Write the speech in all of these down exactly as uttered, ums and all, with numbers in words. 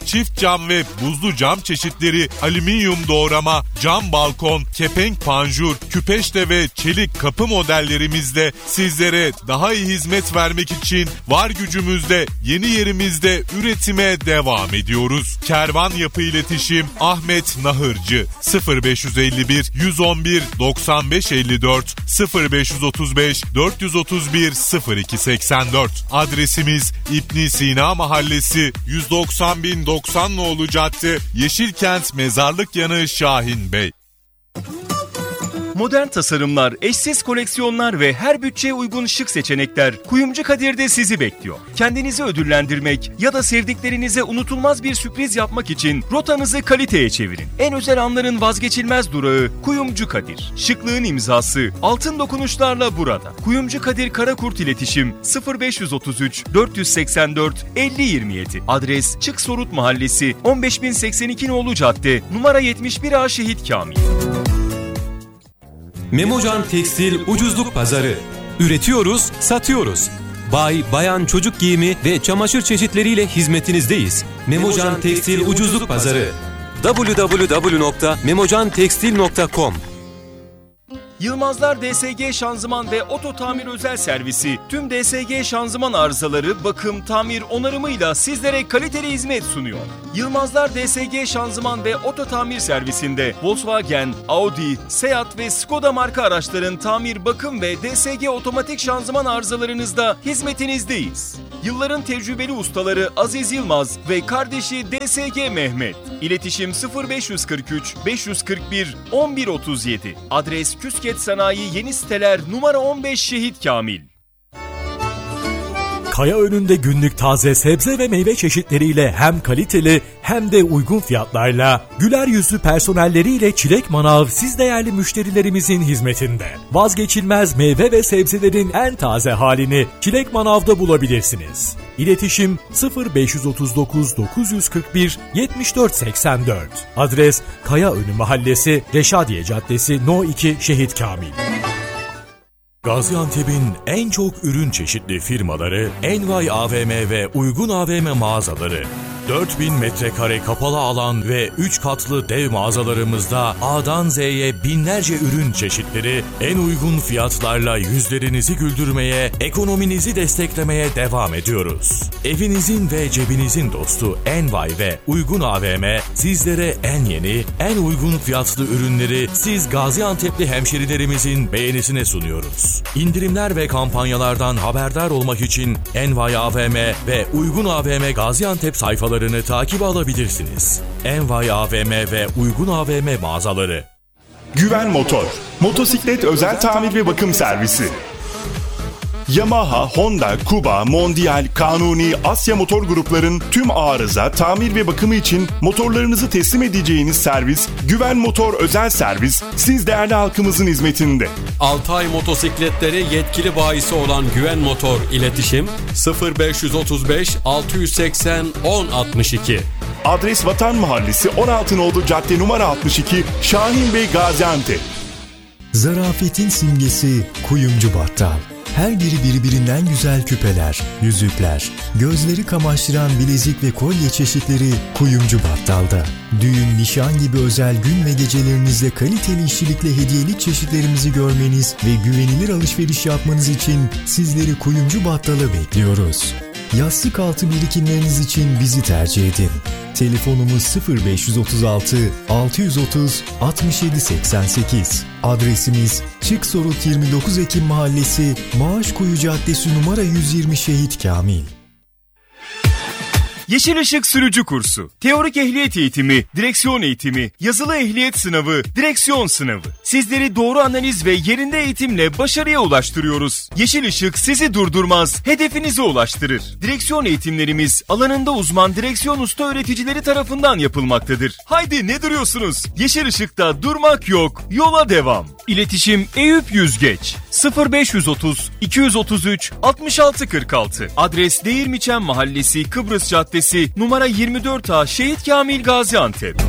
çift cam ve buzlu cam çeşitleri, alüminyum doğrama, cam balkon, kepenk panjur, küpeşte ve çelik kapı modellerimizle sizlere daha iyi hizmet vermek için var gücümüzde, yeni yerimizde üretime devam ediyoruz. Kervan Yapı İletişim Ahmet Nahırcı sıfır beş elli bir yüz on bir doksan beş elli dört sıfır beş otuz beş dört yüz otuz bir sıfır iki seksen dört. Adresimiz İbn Sina Mahallesi yüz doksan bin doksan nolu Cadde, Yeşilkent Mezarlık Yanı, Şahin Bey. Modern tasarımlar, eşsiz koleksiyonlar ve her bütçeye uygun şık seçenekler Kuyumcu Kadir'de sizi bekliyor. Kendinizi ödüllendirmek ya da sevdiklerinize unutulmaz bir sürpriz yapmak için rotanızı kaliteye çevirin. En özel anların vazgeçilmez durağı Kuyumcu Kadir. Şıklığın imzası altın dokunuşlarla burada. Kuyumcu Kadir Karakurt İletişim sıfır beş otuz üç dört seksen dört elli yirmi yedi. Adres Çık Sorut Mahallesi on beş bin seksen iki nolu Cadde, numara yetmiş bir A Şehit Kamil. Memocan Tekstil Ucuzluk Pazarı. Üretiyoruz, satıyoruz. Bay, bayan, çocuk giyimi ve çamaşır çeşitleriyle hizmetinizdeyiz. Memocan Tekstil Ucuzluk Pazarı. double-u double-u double-u nokta memocan tekstil nokta com. Yılmazlar D S G Şanzıman ve Oto Tamir Özel Servisi tüm D S G şanzıman arızaları, bakım, tamir, onarımıyla sizlere kaliteli hizmet sunuyor. Yılmazlar D S G Şanzıman ve Oto Tamir Servisinde Volkswagen, Audi, Seat ve Skoda marka araçların tamir, bakım ve D S G otomatik şanzıman arızalarınızda hizmetinizdeyiz. Yılların tecrübeli ustaları Aziz Yılmaz ve kardeşi D S G Mehmet. İletişim sıfır beş kırk üç beş kırk bir on bir otuz yedi. Adres Küsket Sanayi Yeni Siteler numara on beş Şehit Kamil. Kaya önünde günlük taze sebze ve meyve çeşitleriyle hem kaliteli hem de uygun fiyatlarla güler yüzlü personelleriyle Çilek Manav siz değerli müşterilerimizin hizmetinde. Vazgeçilmez meyve ve sebzelerin en taze halini Çilek Manav'da bulabilirsiniz. İletişim sıfır beş otuz dokuz dokuz kırk bir yetmiş dört seksen dört. Adres Kayaönü Mahallesi, Reşadiye Caddesi, No iki Şehit Kamil. Gaziantep'in en çok ürün çeşitli firmaları, Envay A V M ve Uygun A V M mağazaları. dört bin metrekare kapalı alan ve üç katlı dev mağazalarımızda A'dan Z'ye binlerce ürün çeşitleri en uygun fiyatlarla yüzlerinizi güldürmeye, ekonominizi desteklemeye devam ediyoruz. Evinizin ve cebinizin dostu Envay ve Uygun A V M sizlere en yeni, en uygun fiyatlı ürünleri siz Gaziantep'li hemşerilerimizin beğenisine sunuyoruz. İndirimler ve kampanyalardan haberdar olmak için Envay A V M ve Uygun A V M Gaziantep sayfaları takip alabilirsiniz. Envay A V M ve Uygun A V M mağazaları. Güven Motor, motosiklet özel tamir ve bakım servisi. Yamaha, Honda, Kuba, Mondial, Kanuni, Asya Motor grupların tüm arıza, tamir ve bakımı için motorlarınızı teslim edeceğiniz servis, Güven Motor özel servis, siz değerli halkımızın hizmetinde. Altay motosikletleri yetkili bayisi olan Güven Motor İletişim sıfır beş otuz beş altı seksen on altmış iki. Adres Vatan Mahallesi on altı nolu Cadde numara altmış iki, Şahin Bey, Gaziantep. Zarafetin simgesi Kuyumcu Battal. Her biri birbirinden güzel küpeler, yüzükler, gözleri kamaştıran bilezik ve kolye çeşitleri Kuyumcu Battal'da. Düğün, nişan gibi özel gün ve gecelerinizde kaliteli işçilikle hediyelik çeşitlerimizi görmeniz ve güvenilir alışveriş yapmanız için sizleri Kuyumcu Battal'a bekliyoruz. Yastık altı birikimleriniz için bizi tercih edin. Telefonumuz sıfır beş otuz altı altı yüz otuz altmış yedi seksen sekiz. Adresimiz Çık Sorut yirmi dokuz Ekim Mahallesi, Maaşkuyu Caddesi numara yüz yirmi Şehit Kamil. Yeşil Işık Sürücü Kursu, teorik ehliyet eğitimi, direksiyon eğitimi, yazılı ehliyet sınavı, direksiyon sınavı. Sizleri doğru analiz ve yerinde eğitimle başarıya ulaştırıyoruz. Yeşil Işık sizi durdurmaz, hedefinize ulaştırır. Direksiyon eğitimlerimiz alanında uzman direksiyon usta öğreticileri tarafından yapılmaktadır. Haydi ne duruyorsunuz? Yeşil Işık'ta durmak yok, yola devam. İletişim Eyüp Yüzgeç sıfır beş otuz iki otuz üç altmış altı kırk altı. Adres Değirmiçen Mahallesi, Kıbrıs Caddesi, numara yirmi dört A Şehit Kamil, Gaziantep.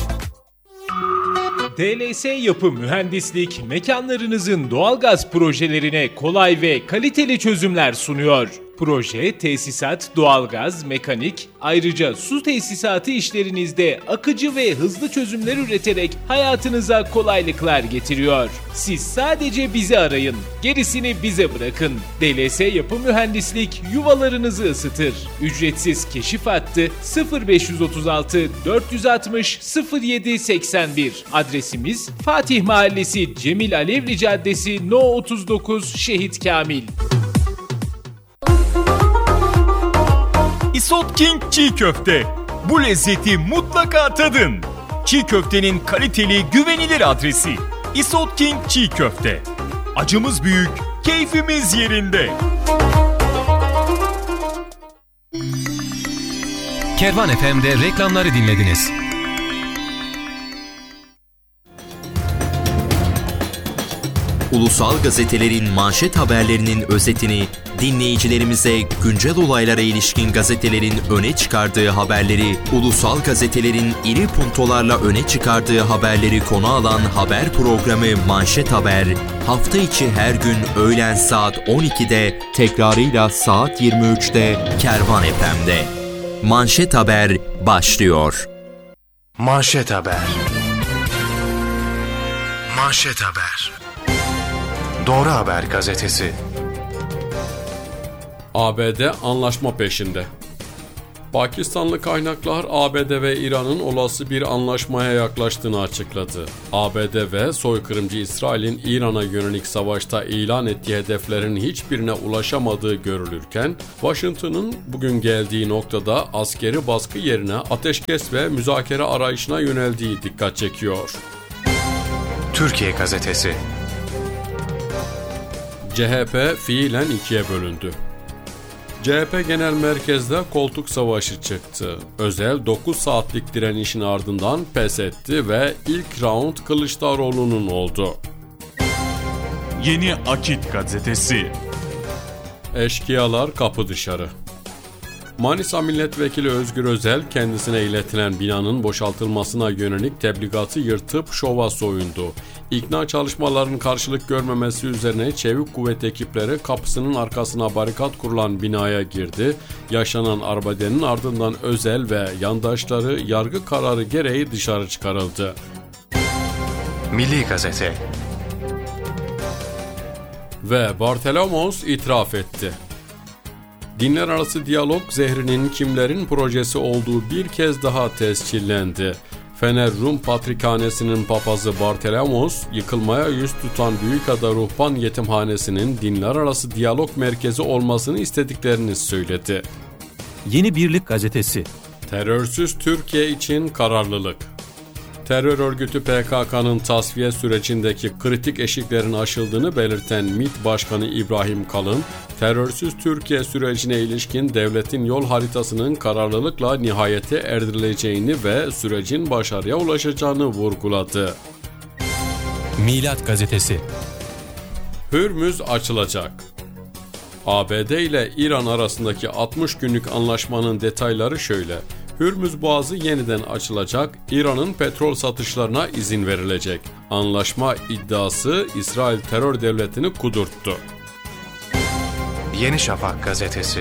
D L S Yapı Mühendislik mekanlarınızın doğalgaz projelerine kolay ve kaliteli çözümler sunuyor. Proje, tesisat, doğalgaz, mekanik, ayrıca su tesisatı işlerinizde akıcı ve hızlı çözümler üreterek hayatınıza kolaylıklar getiriyor. Siz sadece bizi arayın, gerisini bize bırakın. D L S Yapı Mühendislik yuvalarınızı ısıtır. Ücretsiz keşif hattı sıfır beş otuz altı dört altmış sıfır yedi seksen bir. Adresimiz Fatih Mahallesi Cemil Alevli Caddesi No otuz dokuz Şehit Kamil. Isot King Çiğ Köfte. Bu lezzeti mutlaka tadın. Çiğ köftenin kaliteli, güvenilir adresi. Isot King Çiğ Köfte. Acımız büyük, keyfimiz yerinde. Kervan F M'de reklamları dinlediniz. Ulusal gazetelerin manşet haberlerinin özetini, dinleyicilerimize güncel olaylara ilişkin gazetelerin öne çıkardığı haberleri, ulusal gazetelerin iri puntolarla öne çıkardığı haberleri konu alan haber programı Manşet Haber, hafta içi her gün öğlen saat on ikide, tekrarıyla saat yirmi üçte Kervan F M'de. Manşet Haber başlıyor. Manşet Haber. Manşet Haber. Doğru Haber gazetesi. A B D anlaşma peşinde. Pakistanlı kaynaklar A B D ve İran'ın olası bir anlaşmaya yaklaştığını açıkladı. A B D ve soykırımcı İsrail'in İran'a yönelik savaşta ilan ettiği hedeflerin hiçbirine ulaşamadığı görülürken, Washington'ın bugün geldiği noktada askeri baskı yerine ateşkes ve müzakere arayışına yöneldiği dikkat çekiyor. Türkiye gazetesi. C H P fiilen ikiye bölündü. C H P Genel Merkez'de koltuk savaşı çıktı. Özel dokuz saatlik direnişin ardından pes etti ve ilk round Kılıçdaroğlu'nun oldu. Yeni Akit gazetesi. Eşkıyalar kapı dışarı. Manisa Milletvekili Özgür Özel kendisine iletilen binanın boşaltılmasına yönelik tebligatı yırtıp şova soyundu. İkna çalışmalarının karşılık görmemesi üzerine çevik kuvvet ekipleri kapısının arkasına barikat kurulan binaya girdi. Yaşanan arbedenin ardından Özel ve yandaşları yargı kararı gereği dışarı çıkarıldı. Milli Gazete. Ve Bartolomos itiraf etti. Dinler arası diyalog zehrinin kimlerin projesi olduğu bir kez daha tescillendi. Fener Rum Patrikhanesi'nin papazı Bartolomos, yıkılmaya yüz tutan Büyükada Ruhban Yetimhanesi'nin dinler arası diyalog merkezi olmasını istediklerini söyledi. Yeni Birlik gazetesi. Terörsüz Türkiye için kararlılık. Terör örgütü P K K'nın tasfiye sürecindeki kritik eşiklerin aşıldığını belirten MİT Başkanı İbrahim Kalın, terörsüz Türkiye sürecine ilişkin devletin yol haritasının kararlılıkla nihayete erdirileceğini ve sürecin başarıya ulaşacağını vurguladı. Milat gazetesi. Hürmüz açılacak. A B D ile İran arasındaki altmış günlük anlaşmanın detayları şöyle. Hürmüz Boğazı yeniden açılacak, İran'ın petrol satışlarına izin verilecek. Anlaşma iddiası İsrail terör devletini kudurttu. Yeni Şafak gazetesi.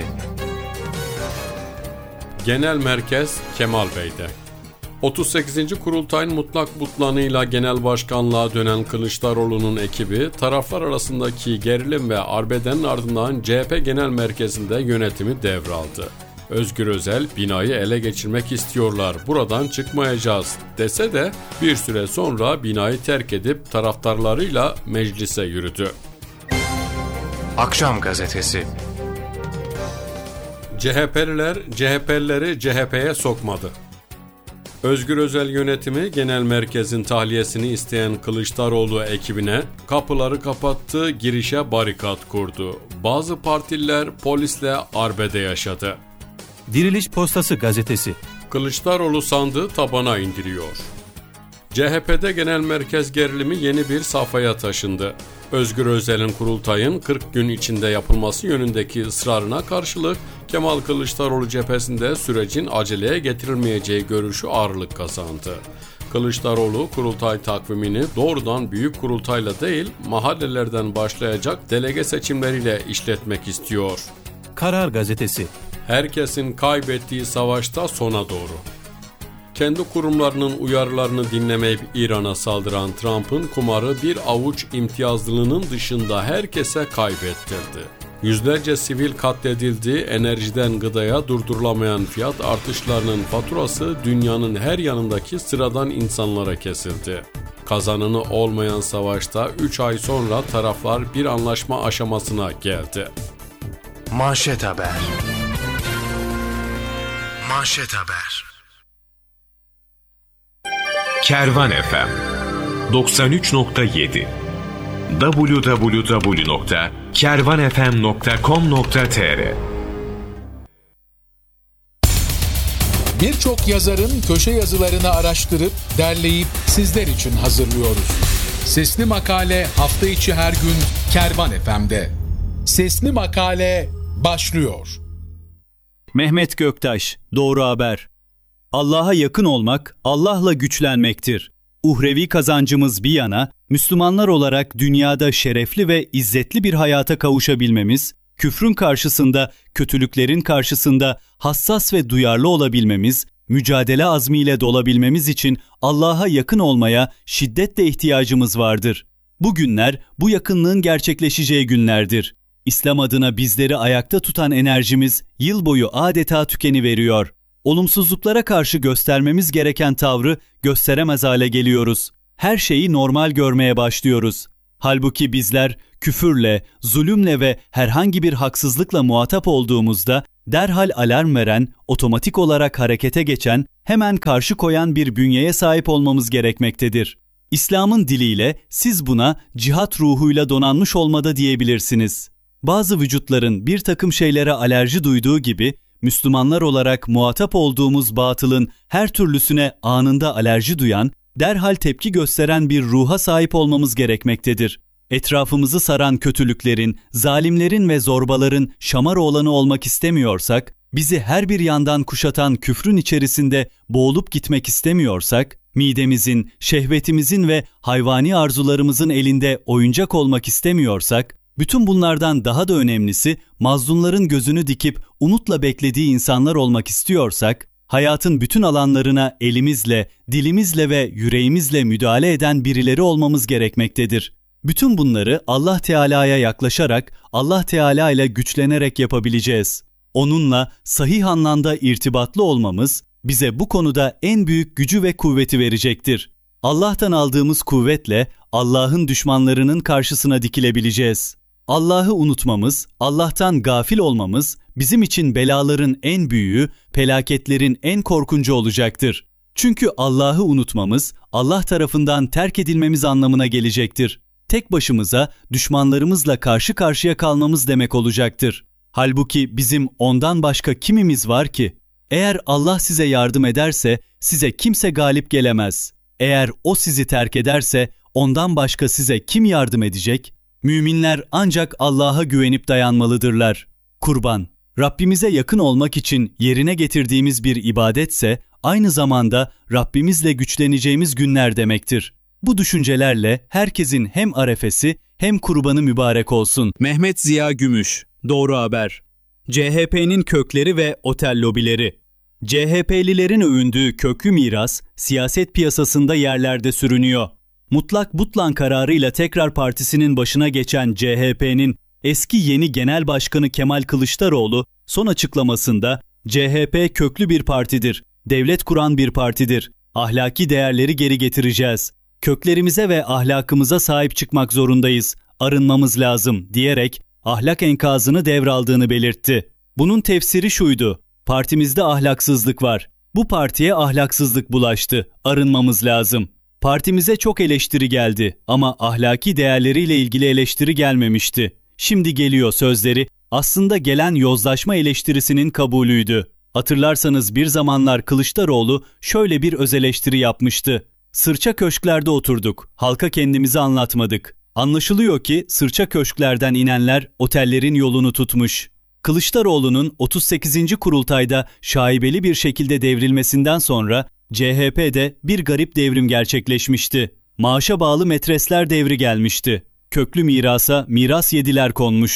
Genel merkez Kemal Bey'de. otuz sekizinci Kurultay'ın mutlak butlanıyla genel başkanlığa dönen Kılıçdaroğlu'nun ekibi, taraflar arasındaki gerilim ve arbedenin ardından C H P Genel Merkezi'nde yönetimi devraldı. Özgür Özel, binayı ele geçirmek istiyorlar, buradan çıkmayacağız dese de bir süre sonra binayı terk edip taraftarlarıyla meclise yürüdü. Akşam gazetesi. C H P'liler C H P'lileri C H P'ye sokmadı. Özgür Özel yönetimi genel merkezin tahliyesini isteyen Kılıçdaroğlu ekibine kapıları kapattı, girişe barikat kurdu. Bazı partililer polisle arbede yaşadı. Diriliş Postası gazetesi. Kılıçdaroğlu sandığı tabana indiriyor. C H P'de genel merkez gerilimi yeni bir safhaya taşındı. Özgür Özel'in kurultayın kırk gün içinde yapılması yönündeki ısrarına karşılık Kemal Kılıçdaroğlu cephesinde sürecin aceleye getirilmeyeceği görüşü ağırlık kazandı. Kılıçdaroğlu kurultay takvimini doğrudan büyük kurultayla değil, mahallelerden başlayacak delege seçimleriyle işletmek istiyor. Karar Gazetesi. Herkesin kaybettiği savaşta sona doğru. Kendi kurumlarının uyarılarını dinlemeyip İran'a saldıran Trump'ın kumarı bir avuç imtiyazlının dışında herkese kaybettirdi. Yüzlerce sivil katledildi, enerjiden gıdaya durdurulamayan fiyat artışlarının faturası dünyanın her yanındaki sıradan insanlara kesildi. Kazananı olmayan savaşta üç ay sonra taraflar bir anlaşma aşamasına geldi. Manşet Haber. Manşet Haber. Kervan F M doksan üç nokta yedi double-u double-u double-u nokta kervan f m nokta com nokta t r. Birçok yazarın köşe yazılarını araştırıp derleyip sizler için hazırlıyoruz. Sesli Makale hafta içi her gün Kervan F M'de. Sesli Makale başlıyor. Mehmet Göktaş, Doğru Haber. Allah'a yakın olmak, Allah'la güçlenmektir. Uhrevi kazancımız bir yana, Müslümanlar olarak dünyada şerefli ve izzetli bir hayata kavuşabilmemiz, küfrün karşısında, kötülüklerin karşısında hassas ve duyarlı olabilmemiz, mücadele azmiyle dolabilmemiz için Allah'a yakın olmaya şiddetle ihtiyacımız vardır. Bu günler, bu yakınlığın gerçekleşeceği günlerdir. İslam adına bizleri ayakta tutan enerjimiz yıl boyu adeta tükeniveriyor. Olumsuzluklara karşı göstermemiz gereken tavrı gösteremez hale geliyoruz. Her şeyi normal görmeye başlıyoruz. Halbuki bizler küfürle, zulümle ve herhangi bir haksızlıkla muhatap olduğumuzda derhal alarm veren, otomatik olarak harekete geçen, hemen karşı koyan bir bünyeye sahip olmamız gerekmektedir. İslam'ın diliyle siz buna cihat ruhuyla donanmış olmada diyebilirsiniz. Bazı vücutların bir takım şeylere alerji duyduğu gibi, Müslümanlar olarak muhatap olduğumuz batılın her türlüsüne anında alerji duyan, derhal tepki gösteren bir ruha sahip olmamız gerekmektedir. Etrafımızı saran kötülüklerin, zalimlerin ve zorbaların şamar oğlanı olmak istemiyorsak, bizi her bir yandan kuşatan küfrün içerisinde boğulup gitmek istemiyorsak, midemizin, şehvetimizin ve hayvani arzularımızın elinde oyuncak olmak istemiyorsak, bütün bunlardan daha da önemlisi mazlumların gözünü dikip umutla beklediği insanlar olmak istiyorsak, hayatın bütün alanlarına elimizle, dilimizle ve yüreğimizle müdahale eden birileri olmamız gerekmektedir. Bütün bunları Allah Teala'ya yaklaşarak, Allah Teala ile güçlenerek yapabileceğiz. Onunla sahih anlamda irtibatlı olmamız bize bu konuda en büyük gücü ve kuvveti verecektir. Allah'tan aldığımız kuvvetle Allah'ın düşmanlarının karşısına dikilebileceğiz. Allah'ı unutmamız, Allah'tan gafil olmamız bizim için belaların en büyüğü, felaketlerin en korkuncu olacaktır. Çünkü Allah'ı unutmamız, Allah tarafından terk edilmemiz anlamına gelecektir. Tek başımıza düşmanlarımızla karşı karşıya kalmamız demek olacaktır. Halbuki bizim ondan başka kimimiz var ki? Eğer Allah size yardım ederse size kimse galip gelemez. Eğer O sizi terk ederse ondan başka size kim yardım edecek? Müminler ancak Allah'a güvenip dayanmalıdırlar. Kurban, Rabbimize yakın olmak için yerine getirdiğimiz bir ibadetse, aynı zamanda Rabbimizle güçleneceğimiz günler demektir. Bu düşüncelerle herkesin hem arefesi hem kurbanı mübarek olsun. Mehmet Ziya Gümüş, Doğru Haber. C H P'nin kökleri ve otel lobileri. C H P'lilerin övündüğü köklü miras, siyaset piyasasında yerlerde sürünüyor. Mutlak butlan kararıyla tekrar partisinin başına geçen C H P'nin eski yeni genel başkanı Kemal Kılıçdaroğlu son açıklamasında C H P köklü bir partidir, devlet kuran bir partidir, ahlaki değerleri geri getireceğiz, köklerimize ve ahlakımıza sahip çıkmak zorundayız, arınmamız lazım diyerek ahlak enkazını devraldığını belirtti. Bunun tefsiri şuydu: partimizde ahlaksızlık var, bu partiye ahlaksızlık bulaştı, arınmamız lazım. Partimize çok eleştiri geldi ama ahlaki değerleriyle ilgili eleştiri gelmemişti. Şimdi geliyor sözleri aslında gelen yozlaşma eleştirisinin kabulüydü. Hatırlarsanız bir zamanlar Kılıçdaroğlu şöyle bir öz eleştiri yapmıştı. Sırça köşklerde oturduk, halka kendimizi anlatmadık. Anlaşılıyor ki sırça köşklerden inenler otellerin yolunu tutmuş. Kılıçdaroğlu'nun otuz sekizinci kurultayda şaibeli bir şekilde devrilmesinden sonra C H P'de bir garip devrim gerçekleşmişti. Maaşa bağlı metresler devri gelmişti. Köklü mirasa miras yediler konmuştu.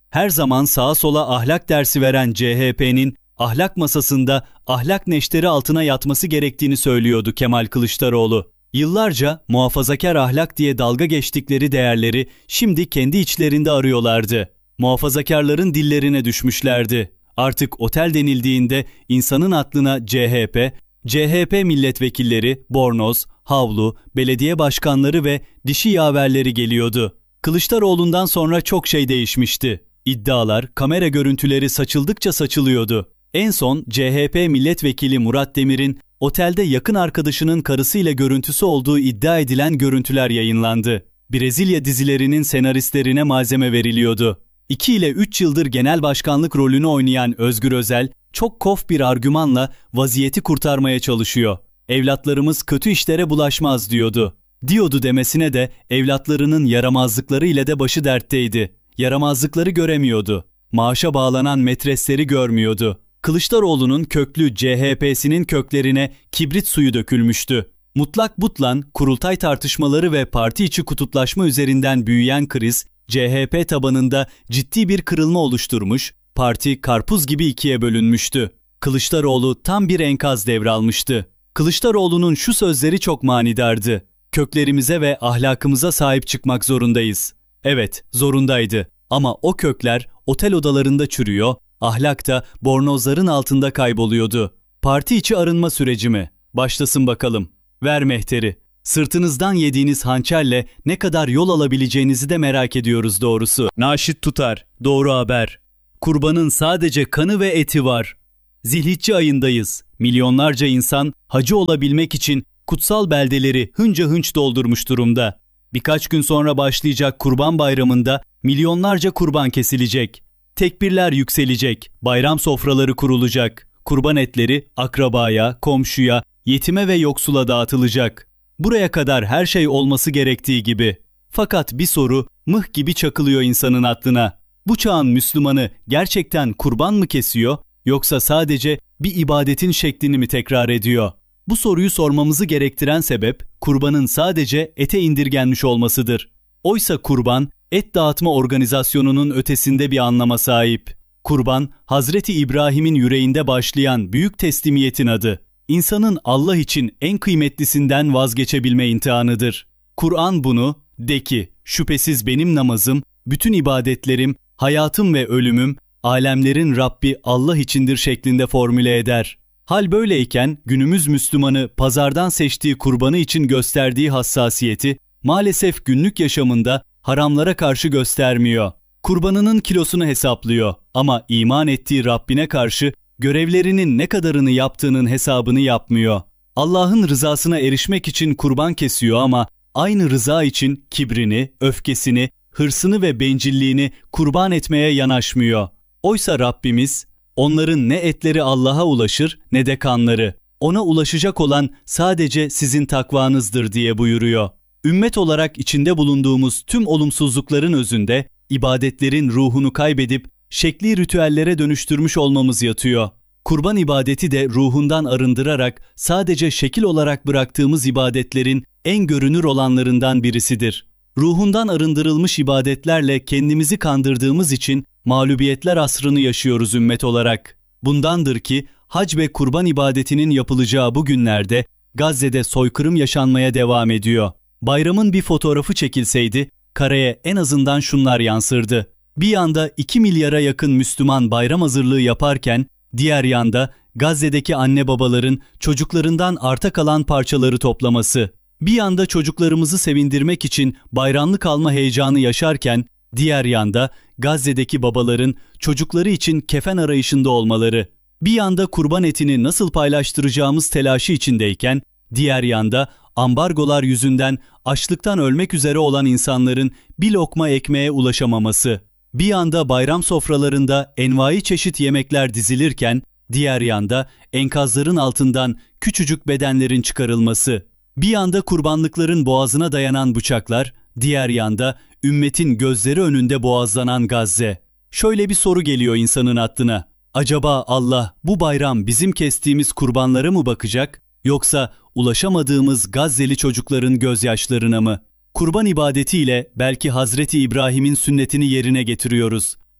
Her zaman sağa sola ahlak dersi veren C H P'nin ahlak masasında ahlak neşteri altına yatması gerektiğini söylüyordu Kemal Kılıçdaroğlu. Yıllarca muhafazakar ahlak diye dalga geçtikleri değerleri şimdi kendi içlerinde arıyorlardı. Muhafazakarların dillerine düşmüşlerdi. Artık otel denildiğinde insanın aklına C H P, C H P milletvekilleri, bornoz, havlu, belediye başkanları ve dişi yaverleri geliyordu. Kılıçdaroğlu'ndan sonra çok şey değişmişti. İddialar, kamera görüntüleri saçıldıkça saçılıyordu. En son C H P milletvekili Murat Demir'in otelde yakın arkadaşının karısıyla görüntüsü olduğu iddia edilen görüntüler yayınlandı. Brezilya dizilerinin senaristlerine malzeme veriliyordu. iki ile üç yıldır genel başkanlık rolünü oynayan Özgür Özel, çok kof bir argümanla vaziyeti kurtarmaya çalışıyor. Evlatlarımız kötü işlere bulaşmaz diyordu. Diyordu demesine de evlatlarının yaramazlıkları ile de başı dertteydi. Yaramazlıkları göremiyordu. Maaşa bağlanan metresleri görmüyordu. Kılıçdaroğlu'nun köklü C H P'sinin köklerine kibrit suyu dökülmüştü. Mutlak butlan, kurultay tartışmaları ve parti içi kutuplaşma üzerinden büyüyen kriz, C H P tabanında ciddi bir kırılma oluşturmuş, parti karpuz gibi ikiye bölünmüştü. Kılıçdaroğlu tam bir enkaz devralmıştı. Kılıçdaroğlu'nun şu sözleri çok manidardı. Köklerimize ve ahlakımıza sahip çıkmak zorundayız. Evet, zorundaydı. Ama o kökler otel odalarında çürüyor, ahlak da bornozların altında kayboluyordu. Parti içi arınma süreci mi? Başlasın bakalım. Ver mehteri. Sırtınızdan yediğiniz hançerle ne kadar yol alabileceğinizi de merak ediyoruz doğrusu. Naşit Tutar, Doğru Haber. Kurbanın sadece kanı ve eti var. Zilhicce ayındayız. Milyonlarca insan hacı olabilmek için kutsal beldeleri hınca hınç doldurmuş durumda. Birkaç gün sonra başlayacak Kurban Bayramı'nda milyonlarca kurban kesilecek. Tekbirler yükselecek, bayram sofraları kurulacak. Kurban etleri akrabaya, komşuya, yetime ve yoksula dağıtılacak. Buraya kadar her şey olması gerektiği gibi. Fakat bir soru mıh gibi çakılıyor insanın aklına. Bu çağın Müslümanı gerçekten kurban mı kesiyor, yoksa sadece bir ibadetin şeklini mi tekrar ediyor? Bu soruyu sormamızı gerektiren sebep kurbanın sadece ete indirgenmiş olmasıdır. Oysa kurban et dağıtma organizasyonunun ötesinde bir anlama sahip. Kurban, Hazreti İbrahim'in yüreğinde başlayan büyük teslimiyetin adı. İnsanın Allah için en kıymetlisinden vazgeçebilme imtihanıdır. Kur'an bunu, de ki, şüphesiz benim namazım, bütün ibadetlerim, hayatım ve ölümüm, alemlerin Rabbi Allah içindir şeklinde formüle eder. Hal böyleyken günümüz Müslümanı pazardan seçtiği kurbanı için gösterdiği hassasiyeti maalesef günlük yaşamında haramlara karşı göstermiyor. Kurbanının kilosunu hesaplıyor ama iman ettiği Rabbine karşı görevlerinin ne kadarını yaptığının hesabını yapmıyor. Allah'ın rızasına erişmek için kurban kesiyor ama aynı rıza için kibrini, öfkesini, hırsını ve bencilliğini kurban etmeye yanaşmıyor. Oysa Rabbimiz, onların ne etleri Allah'a ulaşır ne de kanları. Ona ulaşacak olan sadece sizin takvanızdır diye buyuruyor. Ümmet olarak içinde bulunduğumuz tüm olumsuzlukların özünde ibadetlerin ruhunu kaybedip şekli ritüellere dönüştürmüş olmamız yatıyor. Kurban ibadeti de ruhundan arındırarak sadece şekil olarak bıraktığımız ibadetlerin en görünür olanlarından birisidir. Ruhundan arındırılmış ibadetlerle kendimizi kandırdığımız için mağlubiyetler asrını yaşıyoruz ümmet olarak. Bundandır ki hac ve kurban ibadetinin yapılacağı bu günlerde Gazze'de soykırım yaşanmaya devam ediyor. Bayramın bir fotoğrafı çekilseydi kareye en azından şunlar yansırdı. Bir yanda iki milyara yakın Müslüman bayram hazırlığı yaparken diğer yanda Gazze'deki anne babaların çocuklarından arta kalan parçaları toplaması. Bir yanda çocuklarımızı sevindirmek için bayramlık alma heyecanı yaşarken diğer yanda Gazze'deki babaların çocukları için kefen arayışında olmaları. Bir yanda kurban etini nasıl paylaştıracağımız telaşı içindeyken diğer yanda ambargolar yüzünden açlıktan ölmek üzere olan insanların bir lokma ekmeğe ulaşamaması. Bir yanda bayram sofralarında envai çeşit yemekler dizilirken diğer yanda enkazların altından küçücük bedenlerin çıkarılması. Bir yanda kurbanlıkların boğazına dayanan bıçaklar, diğer yanda ümmetin gözleri önünde boğazlanan Gazze. Şöyle bir soru geliyor insanın aklına. Acaba Allah bu bayram bizim kestiğimiz kurbanlara mı bakacak, yoksa ulaşamadığımız Gazze'li çocukların gözyaşlarına mı? Kurban ibadetiyle belki Hazreti İbrahim'in sünnetini yerine getiriyoruz.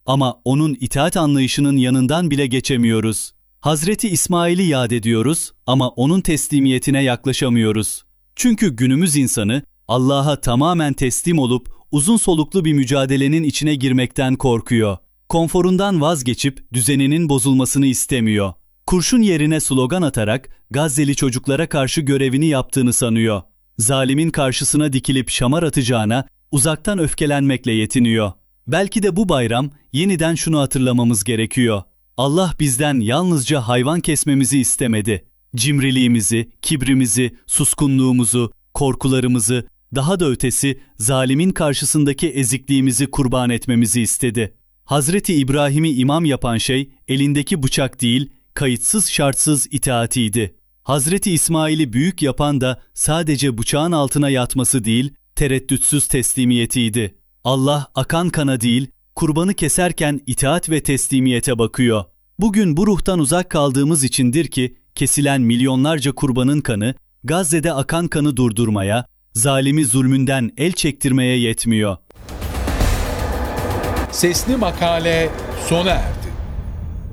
Ama onun itaat anlayışının yanından bile geçemiyoruz. Hazreti İsmail'i yad ediyoruz ama onun teslimiyetine yaklaşamıyoruz. Çünkü günümüz insanı Allah'a tamamen teslim olup uzun soluklu bir mücadelenin içine girmekten korkuyor. Konforundan vazgeçip düzeninin bozulmasını istemiyor. Kurşun yerine slogan atarak Gazze'li çocuklara karşı görevini yaptığını sanıyor. Zalimin karşısına dikilip şamar atacağına uzaktan öfkelenmekle yetiniyor. Belki de bu bayram yeniden şunu hatırlamamız gerekiyor. Allah bizden yalnızca hayvan kesmemizi istemedi. Cimriliğimizi, kibrimizi, suskunluğumuzu, korkularımızı, daha da ötesi zalimin karşısındaki ezikliğimizi kurban etmemizi istedi. Hazreti İbrahim'i imam yapan şey elindeki bıçak değil, kayıtsız şartsız itaatiydi. Hazreti İsmail'i büyük yapan da sadece bıçağın altına yatması değil, tereddütsüz teslimiyetiydi. Allah akan kana değil, kurbanı keserken itaat ve teslimiyete bakıyor. Bugün bu ruhtan uzak kaldığımız içindir ki kesilen milyonlarca kurbanın kanı Gazze'de akan kanı durdurmaya, zalimi zulmünden el çektirmeye yetmiyor. Sesli Makale sona erdi.